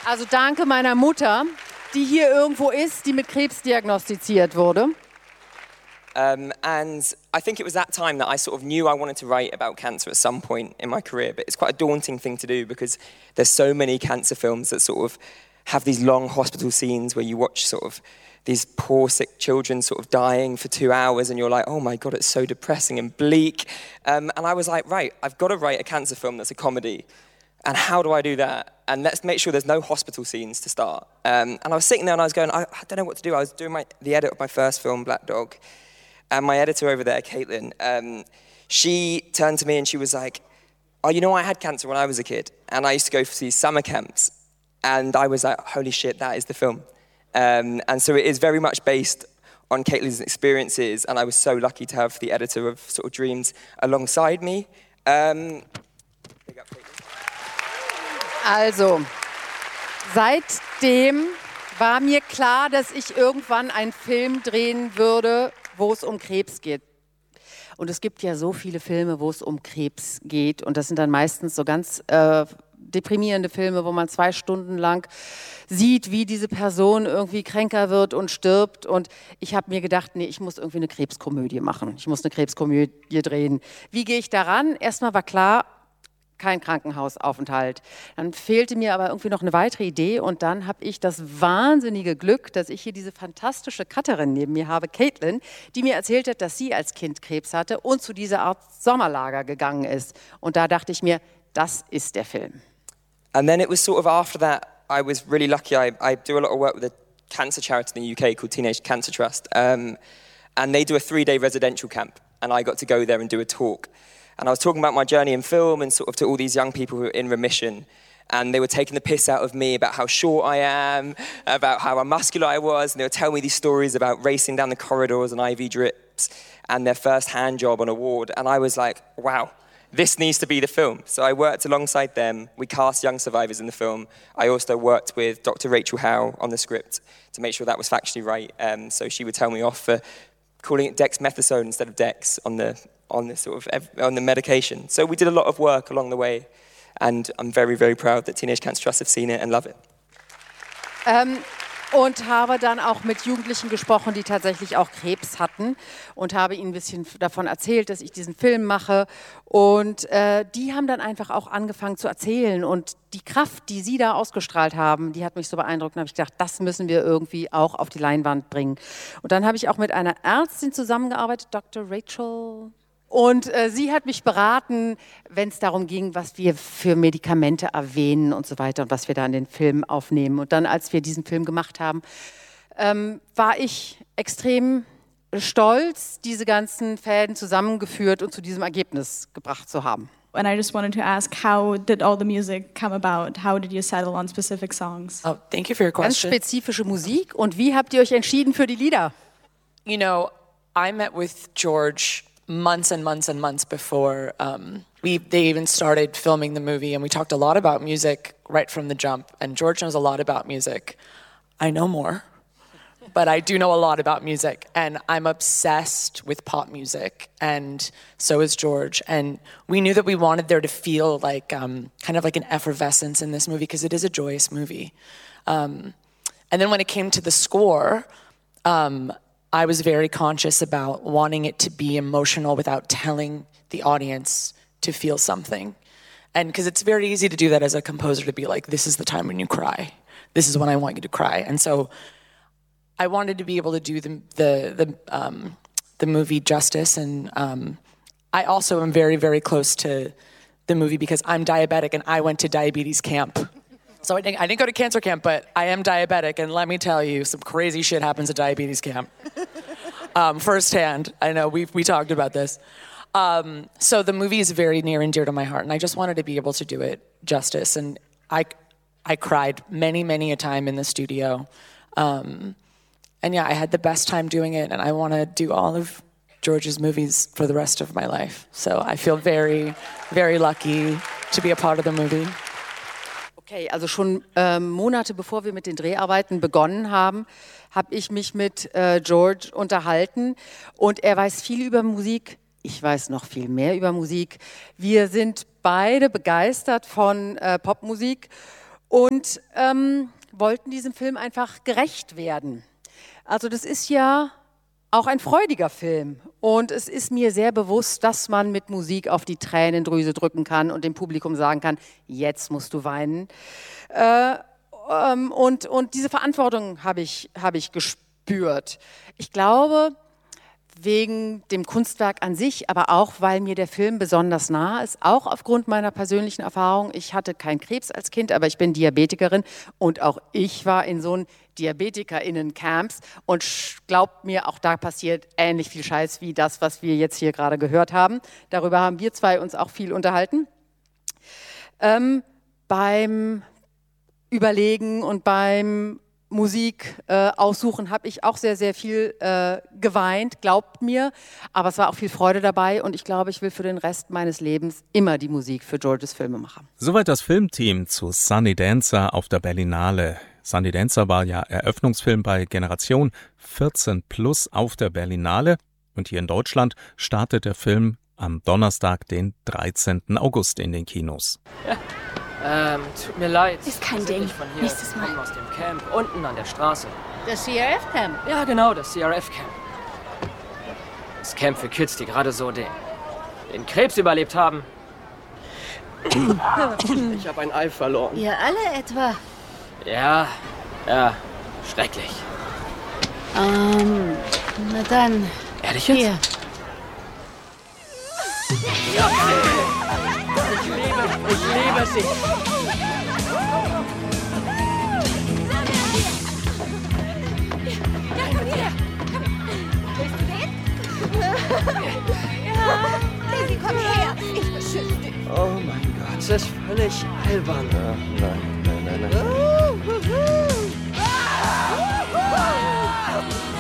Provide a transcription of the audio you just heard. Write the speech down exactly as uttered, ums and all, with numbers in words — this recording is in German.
Also danke meiner Mutter, die hier irgendwo ist, die mit Krebs diagnostiziert wurde. Um, and I think it was that time that I sort of knew I wanted to write about cancer at some point in my career, but it's quite a daunting thing to do because there's so many cancer films that sort of have these long hospital scenes where you watch sort of these poor sick children sort of dying for two hours and you're like, oh my God, it's so depressing and bleak. Um, and I was like, right, I've got to write a cancer film that's a comedy. And how do I do that? And let's make sure there's no hospital scenes to start. Um, and I was sitting there and I was going, I, I don't know what to do. I was doing my, the edit of my first film, Black Dog. And my editor over there, Caitlin, um, she turned to me and she was like, oh, you know, I had cancer when I was a kid. And I used to go for these summer camps. And I was like, holy shit, that is the film. Um, and so it is very much based on Caitlin's experiences. And I was so lucky to have the editor of sort of Dreams alongside me. Um, big up, Caitlin. Also, seitdem war mir klar, dass ich irgendwann einen Film drehen würde, wo es um Krebs geht. Und es gibt ja so viele Filme, wo es um Krebs geht. Und das sind dann meistens so ganz äh, deprimierende Filme, wo man zwei Stunden lang sieht, wie diese Person irgendwie kränker wird und stirbt. Und ich habe mir gedacht, nee, ich muss irgendwie eine Krebskomödie machen. Ich muss eine Krebskomödie drehen. Wie gehe ich daran? Erstmal war klar, kein Krankenhausaufenthalt. Dann fehlte mir aber irgendwie noch eine weitere Idee und dann habe ich das wahnsinnige Glück, dass ich hier diese fantastische Cutterin neben mir habe, Caitlin, die mir erzählt hat, dass sie als Kind Krebs hatte und zu dieser Art Sommerlager gegangen ist. Und da dachte ich mir, das ist der Film. And then it was sort of after that, I was really lucky. I, I do a lot of work with a cancer charity in the U K called Teenage Cancer Trust. Um, and they do a three-day residential camp. And I got to go there and do a talk. And I was talking about my journey in film and sort of to all these young people who were in remission. And they were taking the piss out of me about how short I am, about how muscular I was. And they were telling me these stories about racing down the corridors and I V drips and their first hand job on a ward. And I was like, wow, this needs to be the film. So I worked alongside them. We cast young survivors in the film. I also worked with Doctor Rachel Howe on the script to make sure that was factually right. Um, so she would tell me off for calling it dexamethasone instead of Dex on the on the sort of on the medication. So we did a lot of work along the way, and I'm very, very proud that Teenage Cancer Trust have seen it and love it. Ähm, und habe dann auch mit Jugendlichen gesprochen, die tatsächlich auch Krebs hatten und habe ihnen ein bisschen davon erzählt, dass ich diesen Film mache. Und äh, die haben dann einfach auch angefangen zu erzählen und die Kraft, die sie da ausgestrahlt haben, die hat mich so beeindruckt und habe ich gedacht, das müssen wir irgendwie auch auf die Leinwand bringen. Und dann habe ich auch mit einer Ärztin zusammengearbeitet, Doktor Rachel. Und äh, sie hat mich beraten, wenn es darum ging, was wir für Medikamente erwähnen und so weiter und was wir da in den Film aufnehmen. Und dann, als wir diesen Film gemacht haben, ähm, war ich extrem stolz, diese ganzen Fäden zusammengeführt und zu diesem Ergebnis gebracht zu haben. And I just wanted to ask, how did all the music come about? How did you settle on specific songs? Oh, thank you for your Ganz question. spezifische Musik. Und wie habt ihr euch entschieden für die Lieder? You know, I met with George months and months and months before um, we they even started filming the movie, and we talked a lot about music right from the jump. And George knows a lot about music. I know more, but I do know a lot about music, and I'm obsessed with pop music, and so is George. And we knew that we wanted there to feel like um, kind of like an effervescence in this movie because it is a joyous movie. Um, and then when it came to the score, um, I was very conscious about wanting it to be emotional without telling the audience to feel something. And because it's very easy to do that as a composer, to be like, this is the time when you cry. This is when I want you to cry. And so I wanted to be able to do the the the, um, the movie justice. And um, I also am very, very close to the movie because I'm diabetic and I went to diabetes camp. So I didn't, I didn't go to cancer camp, but I am diabetic, and let me tell you, some crazy shit happens at diabetes camp. um, firsthand, I know, we we talked about this. Um, so the movie is very near and dear to my heart, and I just wanted to be able to do it justice. And I, I cried many, many a time in the studio. Um, and yeah, I had the best time doing it, and I want to do all of George's movies for the rest of my life. So I feel very, very lucky to be a part of the movie. Okay, also schon ähm, Monate bevor wir mit den Dreharbeiten begonnen haben, habe ich mich mit äh, George unterhalten und er weiß viel über Musik. Ich weiß noch viel mehr über Musik. Wir sind beide begeistert von äh, Popmusik und ähm, wollten diesem Film einfach gerecht werden. Also das ist ja auch ein freudiger Film und es ist mir sehr bewusst, dass man mit Musik auf die Tränendrüse drücken kann und dem Publikum sagen kann, jetzt musst du weinen. Äh, ähm, und, und diese Verantwortung habe ich, habe ich gespürt. Ich glaube, wegen dem Kunstwerk an sich, aber auch, weil mir der Film besonders nah ist, auch aufgrund meiner persönlichen Erfahrung. Ich hatte keinen Krebs als Kind, aber ich bin Diabetikerin und auch ich war in so einem DiabetikerInnen-Camps und glaubt mir, auch da passiert ähnlich viel Scheiß wie das, was wir jetzt hier gerade gehört haben. Darüber haben wir zwei uns auch viel unterhalten. Ähm, beim Überlegen und beim Musik äh, aussuchen habe ich auch sehr, sehr viel äh, geweint, glaubt mir, aber es war auch viel Freude dabei und ich glaube, ich will für den Rest meines Lebens immer die Musik für Georges Filme machen. Soweit das Filmteam zu Sunny Dancer auf der Berlinale. Sunny Dancer war ja Eröffnungsfilm bei Generation vierzehn plus auf der Berlinale und hier in Deutschland startet der Film am Donnerstag, den dreizehnten August in den Kinos. Ja. Ähm, tut mir leid. Ist kein Ding. Von hier. Nächstes Mal. Wir kommen aus dem Camp, unten an der Straße. Das C R F-Camp? Ja, genau, das C R F-Camp. Das Camp für Kids, die gerade so den, den Krebs überlebt haben. Ich habe ein Ei verloren. Ihr alle etwa? Ja, ja, schrecklich. Ähm, na dann. Ehrlich jetzt? Hier. Ich liebe, ich liebe sie. Ja, komm her. Willst du den? Ja. Daisy, komm her. Ich beschütze dich. Oh mein Gott, das ist völlig albern.